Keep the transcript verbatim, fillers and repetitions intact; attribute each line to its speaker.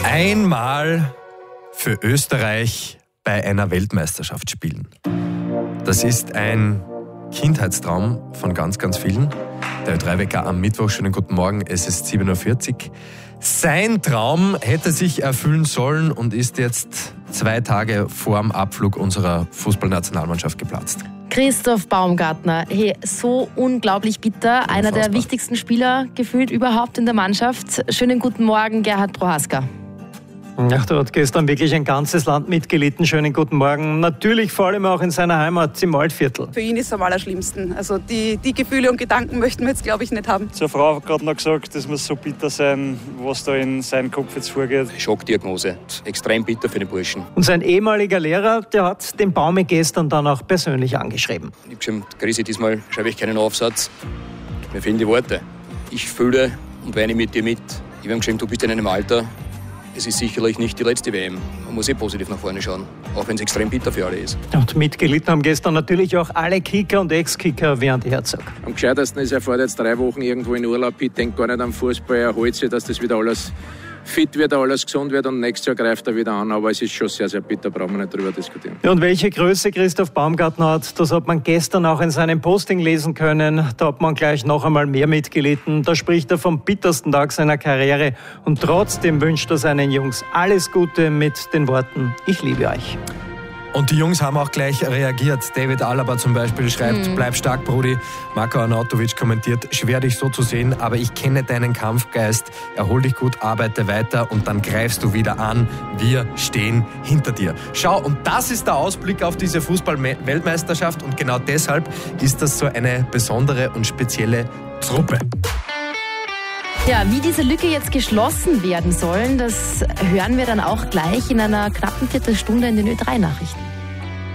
Speaker 1: Einmal für Österreich bei einer Weltmeisterschaft spielen. Das ist ein Kindheitstraum von ganz, ganz vielen. Der Ö drei Wecker am Mittwoch. Schönen guten Morgen, es ist sieben Uhr vierzig. Sein Traum hätte sich erfüllen sollen und ist jetzt zwei Tage vor dem Abflug unserer Fußballnationalmannschaft geplatzt.
Speaker 2: Christoph Baumgartner, hey, so unglaublich bitter. Unfassbar. Einer der wichtigsten Spieler gefühlt überhaupt in der Mannschaft. Schönen guten Morgen, Gerhard Prohaska.
Speaker 3: Ja, da hat gestern wirklich ein ganzes Land mitgelitten. Schönen guten Morgen. Natürlich vor allem auch in seiner Heimat im Waldviertel.
Speaker 4: Für ihn ist es am allerschlimmsten. Also die, die Gefühle und Gedanken möchten wir jetzt, glaube ich, nicht haben.
Speaker 5: Zur Frau hat gerade noch gesagt, das muss so bitter sein, was da in seinem Kopf jetzt vorgeht.
Speaker 6: Schockdiagnose. Extrem bitter für den Burschen.
Speaker 3: Und sein ehemaliger Lehrer, der hat den Baumi gestern dann auch persönlich angeschrieben.
Speaker 6: Ich habe gesagt, Chrissy, diesmal schreibe ich keinen Aufsatz. Mir fehlen die Worte. Ich fühle und weine mit dir mit. Ich habe ihm geschrieben, du bist in einem Alter, es ist sicherlich nicht die letzte W M. Man muss eh positiv nach vorne schauen, auch wenn es extrem bitter für alle ist.
Speaker 3: Und mitgelitten haben gestern natürlich auch alle Kicker und Ex-Kicker während Herzog.
Speaker 7: Am gescheitesten ist, er fährt jetzt drei Wochen irgendwo in Urlaub, ich denke gar nicht am Fußball, er holt sich, dass das wieder alles fit wird, alles gesund wird und nächstes Jahr greift er wieder an. Aber es ist schon sehr, sehr bitter, brauchen wir nicht darüber diskutieren.
Speaker 3: Ja, und welche Größe Christoph Baumgartner hat, das hat man gestern auch in seinem Posting lesen können. Da hat man gleich noch einmal mehr mitgelitten. Da spricht er vom bittersten Tag seiner Karriere. Und trotzdem wünscht er seinen Jungs alles Gute mit den Worten: Ich liebe euch.
Speaker 1: Und die Jungs haben auch gleich reagiert. David Alaba zum Beispiel schreibt, mhm. bleib stark, Brudi. Marko Arnautovic kommentiert, schwer dich so zu sehen, aber ich kenne deinen Kampfgeist. Erhol dich gut, arbeite weiter und dann greifst du wieder an. Wir stehen hinter dir. Schau, und das ist der Ausblick auf diese Fußball-Weltmeisterschaft und genau deshalb ist das so eine besondere und spezielle Truppe.
Speaker 2: Ja, wie diese Lücke jetzt geschlossen werden soll, das hören wir dann auch gleich in einer knappen Viertelstunde in den Ö drei Nachrichten.